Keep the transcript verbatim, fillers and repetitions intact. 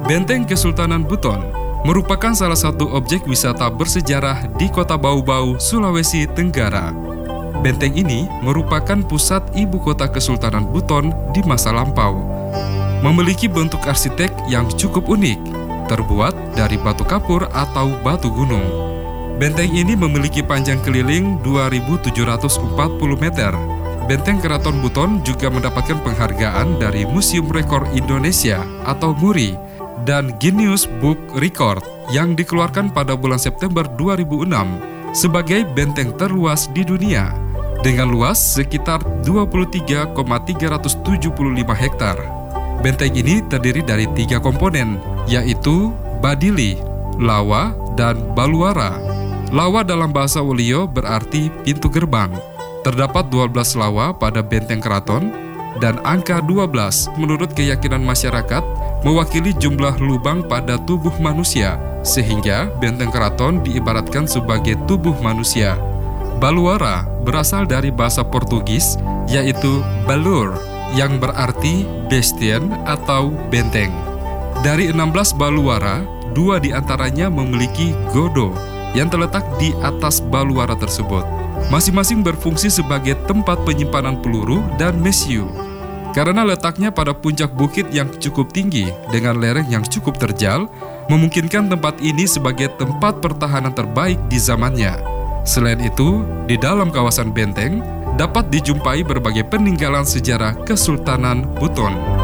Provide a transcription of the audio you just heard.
Benteng Kesultanan Buton merupakan salah satu objek wisata bersejarah di Kota Bau-Bau, Sulawesi Tenggara. Benteng ini merupakan pusat ibu kota Kesultanan Buton di masa lampau. Memiliki bentuk arsitek yang cukup unik, terbuat dari batu kapur atau batu gunung. Benteng ini memiliki panjang keliling dua ribu tujuh ratus empat puluh meter. Benteng Keraton Buton juga mendapatkan penghargaan dari Museum Rekor Indonesia atau MURI dan Guinness Book Record yang dikeluarkan pada bulan September dua ribu enam sebagai benteng terluas di dunia dengan luas sekitar dua puluh tiga koma tiga tujuh lima hektar. Benteng ini terdiri dari tiga komponen, yaitu Badili, Lawa, dan Baluara. Lawa dalam bahasa Wolio berarti pintu gerbang. Terdapat dua belas lawa pada benteng keraton, dan angka dua belas menurut keyakinan masyarakat mewakili jumlah lubang pada tubuh manusia, sehingga benteng keraton diibaratkan sebagai tubuh manusia. Baluara berasal dari bahasa Portugis, yaitu balur, yang berarti bestien atau benteng. Dari enam belas baluara, dua diantaranya memiliki godo yang terletak di atas baluara tersebut. Masing-masing berfungsi sebagai tempat penyimpanan peluru dan mesiu. Karena letaknya pada puncak bukit yang cukup tinggi dengan lereng yang cukup terjal, memungkinkan tempat ini sebagai tempat pertahanan terbaik di zamannya. Selain itu, di dalam kawasan benteng dapat dijumpai berbagai peninggalan sejarah Kesultanan Buton.